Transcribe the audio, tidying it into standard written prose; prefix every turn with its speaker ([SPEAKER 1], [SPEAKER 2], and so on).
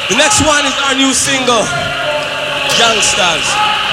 [SPEAKER 1] The next one is our new single, Youngsters.